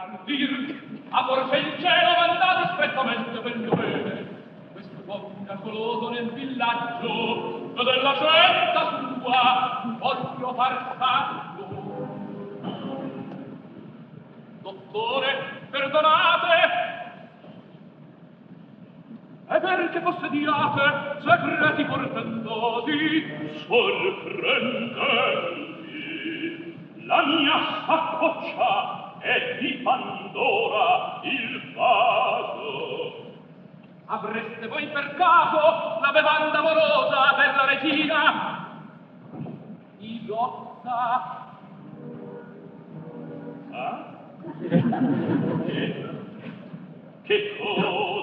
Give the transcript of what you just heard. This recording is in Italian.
dir, amor se il cielo mandate strettamente per dovere, questo uomo miracoloso nel villaggio della scelta sua voglio far santo. Dottore, perdonate, e perché possediate segreti portentosi, sorprendenti. La mia saccoccia è di Pandora il vaso. Avreste voi per caso la bevanda amorosa per la regina? Isotta? Ah? Che cosa?